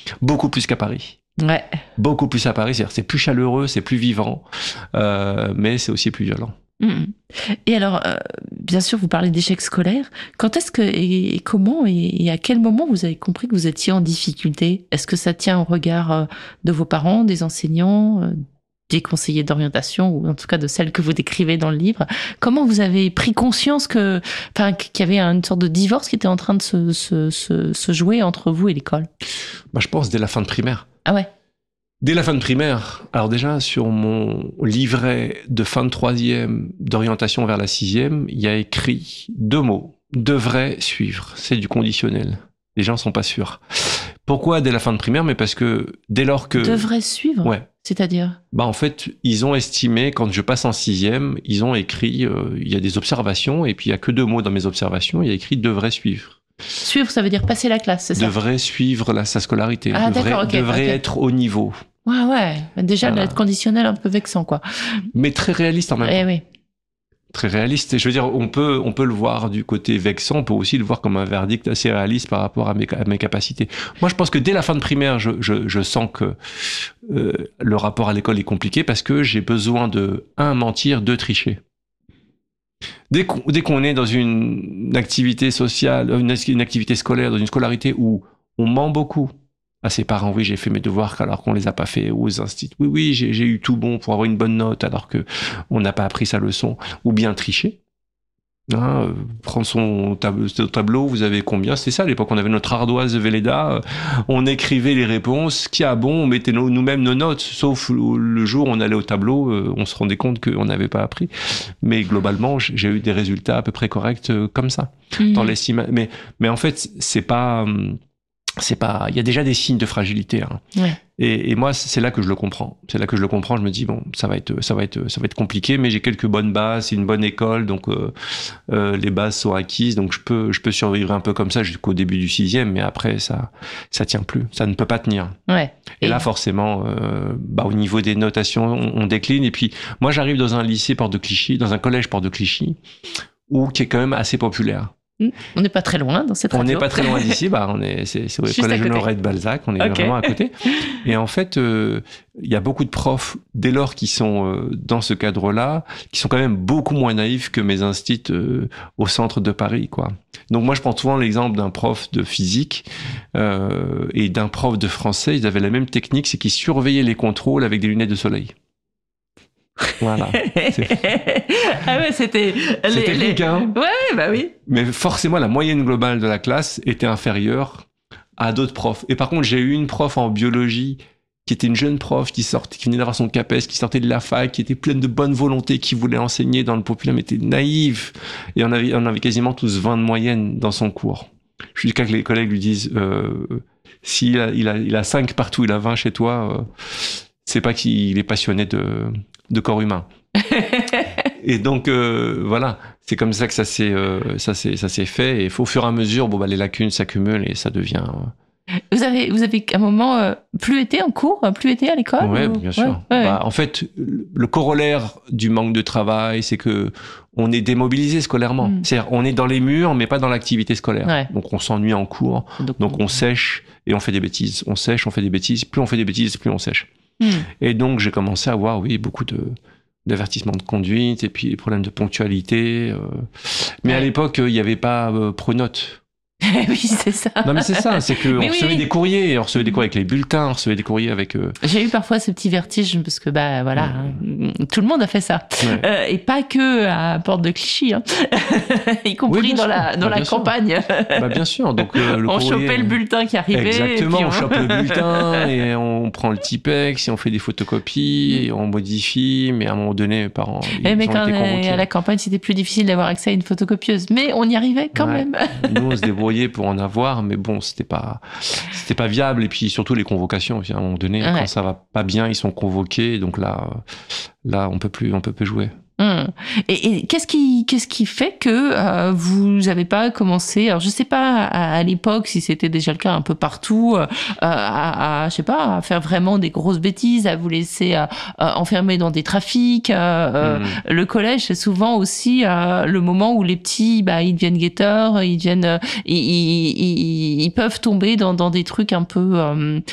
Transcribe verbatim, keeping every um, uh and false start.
Beaucoup plus qu'à Paris. Ouais. Beaucoup plus à Paris, c'est-à-dire c'est plus chaleureux, c'est plus vivant, euh, mais c'est aussi plus violent. Mmh. Et alors, euh, bien sûr, vous parlez d'échecs scolaires. Quand est-ce que, et, et comment, et, et à quel moment vous avez compris que vous étiez en difficulté? Est-ce que ça tient au regard euh, de vos parents, des enseignants, euh, des conseillers d'orientation, ou en tout cas de celles que vous décrivez dans le livre? Comment vous avez pris conscience que, enfin, qu'il y avait une sorte de divorce qui était en train de se, se, se, se jouer entre vous et l'école? Bah, je pense dès la fin de primaire. Ah ouais. Dès la fin de primaire, alors déjà sur mon livret de fin de troisième d'orientation vers la sixième, il y a écrit deux mots, devrait suivre, c'est du conditionnel. Les gens sont pas sûrs. Pourquoi dès la fin de primaire? Mais parce que dès lors que... Devrait suivre? Ouais. C'est-à-dire? Bah en fait, ils ont estimé, quand je passe en sixième, ils ont écrit, euh, il y a des observations, et puis il y a que deux mots dans mes observations, il y a écrit devrait suivre. Suivre, ça veut dire passer la classe, c'est ça? Devrait suivre la, sa scolarité. Ah, devrait d'accord, ok, devrait ok. être au niveau. Ouais, ouais. Déjà, Voilà. le conditionnel un peu vexant, quoi. Mais très réaliste en même Eh temps. oui. Très réaliste. Et je veux dire, on peut, on peut le voir du côté vexant, on peut aussi le voir comme un verdict assez réaliste par rapport à mes, à mes capacités. Moi, je pense que dès la fin de primaire, je, je, je sens que euh, le rapport à l'école est compliqué parce que j'ai besoin de, un, mentir, deux, tricher. Dès qu'on, dès qu'on est dans une activité sociale, une, une activité scolaire, dans une scolarité où on ment beaucoup à ses parents, oui, j'ai fait mes devoirs alors qu'on les a pas fait, ou aux instituts, oui, oui, j'ai, j'ai eu tout bon pour avoir une bonne note alors que on n'a pas appris sa leçon, ou bien tricher. Hein, euh, prendre son tableau, tableau, vous avez combien? C'est ça, à l'époque, on avait notre ardoise Velleda, euh, on écrivait les réponses, qui a bon, on mettait nos, nous-mêmes nos notes, sauf le, le jour où on allait au tableau, euh, on se rendait compte qu'on n'avait pas appris. Mais globalement, j'ai eu des résultats à peu près corrects euh, comme ça. Mmh. Dans l'estime. Mais, mais en fait, c'est pas... Hum, c'est pas, il y a déjà des signes de fragilité. Hein. Ouais. Et, et moi, c'est là que je le comprends. C'est là que je le comprends. Je me dis bon, ça va être, ça va être, ça va être compliqué, mais j'ai quelques bonnes bases, c'est une bonne école, donc euh, euh, les bases sont acquises, donc je peux, je peux survivre un peu comme ça jusqu'au début du sixième, mais après ça, ça tient plus, ça ne peut pas tenir. Ouais. Et, et là, forcément, euh, bah au niveau des notations, on, on décline. Et puis moi, j'arrive dans un lycée Porte de Clichy, dans un collège Porte de Clichy, où qui est quand même assez populaire. On n'est pas très loin dans cette radio. On n'est pas très loin d'ici, bah on est, c'est, c'est au collège Honoré de Balzac, on est okay. vraiment à côté. Et en fait, euh, il y a beaucoup de profs, dès lors qui sont euh, dans ce cadre-là, qui sont quand même beaucoup moins naïfs que mes instits euh, au centre de Paris, quoi. Donc moi, je prends souvent l'exemple d'un prof de physique euh, et d'un prof de français. Ils avaient la même technique, c'est qu'ils surveillaient les contrôles avec des lunettes de soleil. Voilà. Ah ouais, c'était... C'est les, technique, les... hein. Ouais, bah oui. Mais forcément, la moyenne globale de la classe était inférieure à d'autres profs. Et par contre, j'ai eu une prof en biologie qui était une jeune prof qui sortait, qui venait d'avoir son CAPES, qui sortait de la fac, qui était pleine de bonne volonté, qui voulait enseigner dans le populaire, mais était naïve. Et on avait, on avait quasiment tous vingt de moyenne dans son cours. Jusqu'à que les collègues lui disent, euh, s'il a, il a, il a cinq partout, il a vingt chez toi, euh, c'est pas qu'il est passionné de... de corps humain. Et donc euh, voilà, c'est comme ça que ça s'est euh, ça s'est ça s'est fait. Et au fur et à mesure, bon bah les lacunes s'accumulent et ça devient. Euh... Vous avez vous avez à un moment euh, plus été en cours, plus été à l'école? Ouais, ou... bien sûr. Ouais, ouais. Bah, en fait, le corollaire du manque de travail, c'est que on est démobilisé scolairement. Mm. C'est-à-dire, on est dans les murs, mais pas dans l'activité scolaire. Ouais. Donc on s'ennuie en cours, donc, donc on sèche et on fait des bêtises. On sèche, on fait des bêtises. Plus on fait des bêtises, plus on sèche. Mm. Et donc j'ai commencé à avoir, oui, beaucoup de d'avertissements de conduite et puis des problèmes de ponctualité. Euh... Mais ouais. à l'époque, il n'y avait pas euh, Pronote. Oui, c'est ça. Non, mais c'est ça, c'est qu'on oui, recevait oui. des courriers, on recevait des courriers avec les bulletins, on recevait des courriers avec... Euh... J'ai eu parfois ce petit vertige, parce que, bah, voilà, ouais. hein, tout le monde a fait ça. Ouais. Euh, et pas que à Porte de Clichy, hein. y compris oui, dans sûr. la, dans bah, la campagne. Bah, bien sûr. Donc, euh, le on courrier... chopait le bulletin qui arrivait. Exactement, et puis on... on chope le bulletin, et on prend le Tipex, et on fait des photocopies, et on modifie, mais à un moment donné, mes parents, ils et mais ont quand été convoqués. À la campagne, c'était plus difficile d'avoir accès à une photocopieuse, mais on y arrivait quand ouais. même. Nous, on se débrouillait pour en avoir, mais bon, c'était pas, c'était pas viable. Et puis surtout les convocations. À un moment donné, ouais. quand ça va pas bien, ils sont convoqués. Donc là, là, on peut plus, on peut plus jouer. Hum. Et, et qu'est-ce qui, qu'est-ce qui fait que euh, vous n'avez pas commencé, alors je sais pas à, à l'époque si c'était déjà le cas un peu partout, euh, à, à je sais pas, à faire vraiment des grosses bêtises, à vous laisser euh, enfermer dans des trafics. Euh, hum. Le collège, c'est souvent aussi euh, le moment où les petits, bah, ils deviennent guetteurs, ils deviennent, ils, ils, ils, ils peuvent tomber dans, dans des trucs un peu, euh,